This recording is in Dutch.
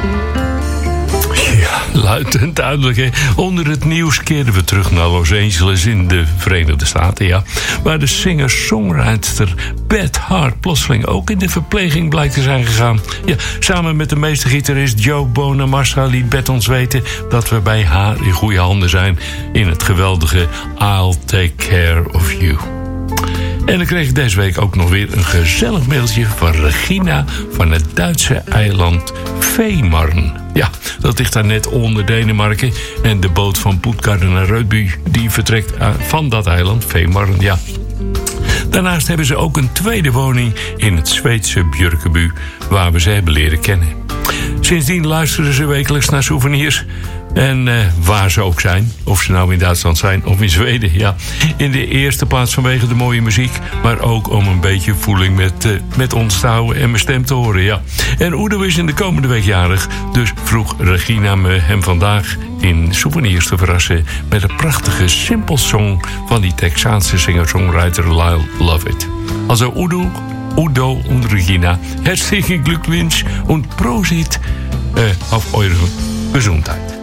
Luid en duidelijk, hè? Onder het nieuws keerden we terug naar Los Angeles in de Verenigde Staten, ja. Waar de singer-songwriter Beth Hart plotseling ook in de verpleging blijkt te zijn gegaan. Ja, samen met de meestergitarist Joe Bonamassa liet Beth ons weten dat we bij haar in goede handen zijn in het geweldige I'll Take Care of You. En dan kreeg ik deze week ook nog weer een gezellig mailtje van Regina van het Duitse eiland Fehmarn. Ja, dat ligt daar net onder Denemarken. En de boot van Puttgarden naar Rødby, die vertrekt van dat eiland, Fehmarn, ja. Daarnaast hebben ze ook een tweede woning in het Zweedse Björköby, waar we ze hebben leren kennen. Sindsdien luisteren ze wekelijks naar souvenirs. En waar ze ook zijn, of ze nou in Duitsland zijn of in Zweden, ja. In de eerste plaats vanwege de mooie muziek, maar ook om een beetje voeling met ons te houden en mijn stem te horen, ja. En Udo is in de komende week jarig, dus vroeg Regina me hem vandaag in souvenirs te verrassen met een prachtige simpel song van die Texaanse singer-songwriter Lyle Lovett. Also Udo und Regina, herzlichen Glückwunsch und Prosit auf eure Gesundheit.